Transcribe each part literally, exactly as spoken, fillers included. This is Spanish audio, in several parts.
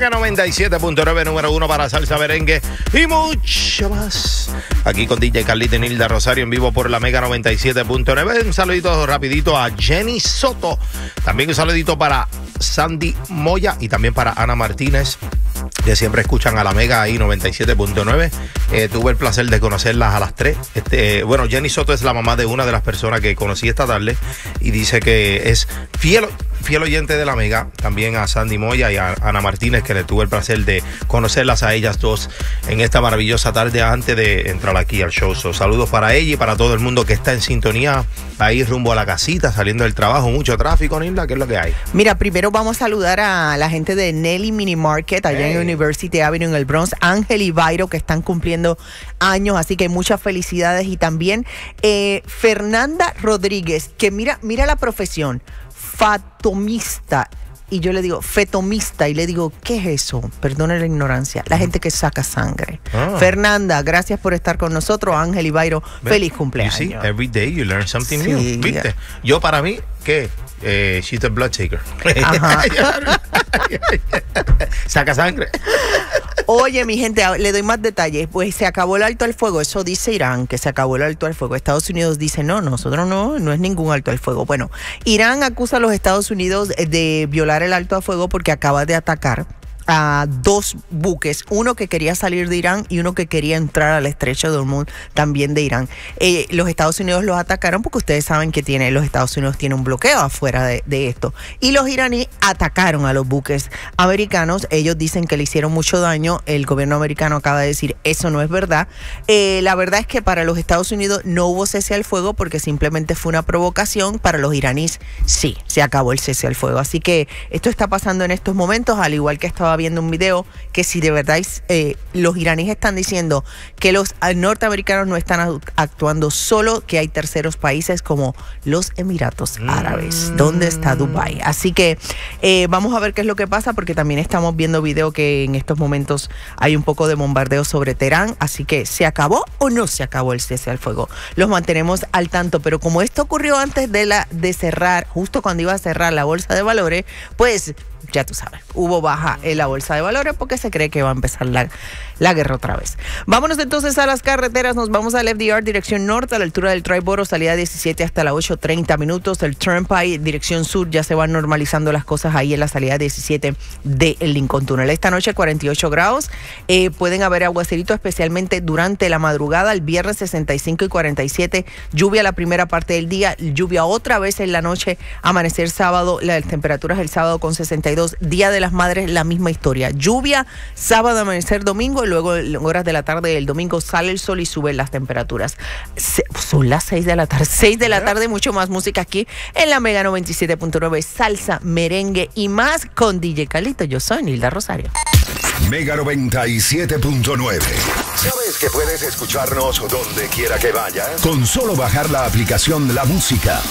Mega noventa y siete punto nueve, número uno para salsa, merengue y mucho más. Aquí con D J Carlito y Nilda Rosario en vivo por la Mega noventa y siete punto nueve. Un saludito rapidito a Jenny Soto. También un saludito para Sandy Moya y también para Ana Martínez, que siempre escuchan a la Mega ahí noventa y siete punto nueve. Eh, tuve el placer de conocerlas a las tres. Este, eh, bueno, Jenny Soto es la mamá de una de las personas que conocí esta tarde y dice que es fiel, fiel oyente de la Mega. También a Sandy Moya y a Ana Martínez, que le tuve el placer de conocerlas a ellas dos en esta maravillosa tarde antes de entrar aquí al show. So, saludos para ella y para todo el mundo que está en sintonía ahí rumbo a la casita, saliendo del trabajo. Mucho tráfico, Nilda, ¿qué es lo que hay? Mira, primero vamos a saludar a la gente de Nelly Mini Market allá hey. en University Avenue en el Bronx, Ángel y Byro, que están cumpliendo años, así que muchas felicidades. Y también eh, Fernanda Rodríguez, que mira, mira la profesión, fatomista. Y yo le digo, fetomista, y le digo, ¿qué es eso? Perdone la ignorancia. La gente que saca sangre. Oh. Fernanda, gracias por estar con nosotros. Ángel y Byro, feliz cumpleaños. You see, every day you learn something sí, new. ¿Viste? Yeah. Yo, para mí, ¿qué? Eh, she's a blood taker. Ajá. Saca sangre. Oye, mi gente, le doy más detalles. Pues se acabó el alto al fuego. Eso dice Irán, que se acabó el alto al fuego. Estados Unidos dice, no, nosotros no, no es ningún alto al fuego. Bueno, Irán acusa a los Estados Unidos de violar el alto al fuego porque acaba de atacar a dos buques, uno que quería salir de Irán y uno que quería entrar al estrecho de Hormuz, también de Irán. Eh, los Estados Unidos los atacaron porque ustedes saben que tiene, los Estados Unidos tienen un bloqueo afuera de, de esto. Y los iraníes atacaron a los buques americanos. Ellos dicen que le hicieron mucho daño. El gobierno americano acaba de decir, eso no es verdad. Eh, la verdad es que para los Estados Unidos no hubo cese al fuego porque simplemente fue una provocación. Para los iraníes, sí, se acabó el cese al fuego. Así que esto está pasando en estos momentos, al igual que estaba viendo un video que si de verdad eh, los iraníes están diciendo que los norteamericanos no están actuando solo, que hay terceros países como los Emiratos Árabes, mm. donde está Dubái. Así que eh, vamos a ver qué es lo que pasa, porque también estamos viendo video que en estos momentos hay un poco de bombardeo sobre Teherán. Así que ¿se acabó o no se acabó el cese al fuego? Los mantenemos al tanto, pero como esto ocurrió antes de, la, de cerrar, justo cuando iba a cerrar la bolsa de valores, pues ya tú sabes, hubo baja en la bolsa de valores porque se cree que va a empezar la, la guerra otra vez. Vámonos entonces a las carreteras. Nos vamos al F D R, dirección norte, a la altura del Triboro, salida diecisiete hasta las ocho treinta minutos. El Turnpike, dirección sur, ya se van normalizando las cosas ahí en la salida diecisiete de Lincoln Tunnel. Esta noche cuarenta y ocho grados. Eh, pueden haber aguaceritos, especialmente durante la madrugada. El viernes sesenta y cinco y cuarenta y siete. Lluvia la primera parte del día. Lluvia otra vez en la noche. Amanecer sábado. Las temperaturas el sábado con sesenta y dos. Día de las Madres, la misma historia. Lluvia, sábado, amanecer, domingo, y luego en horas de la tarde del domingo sale el sol y suben las temperaturas. Se, son las seis de la tarde. seis de la tarde, mucho más música aquí en la Mega noventa y siete punto nueve. Salsa, merengue y más con D J Carlito. Yo soy Nilda Rosario. Mega noventa y siete punto nueve. ¿Sabes que puedes escucharnos donde quiera que vayas? Con solo bajar la aplicación La Música.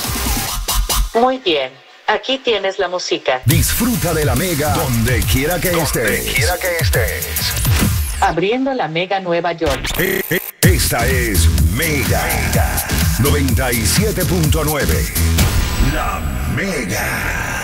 Muy bien. Aquí tienes la música. Disfruta de la Mega donde quiera que estés. Donde quiera que estés. Abriendo la Mega Nueva York. Eh, eh, esta es Mega, Mega noventa y siete punto nueve. La Mega.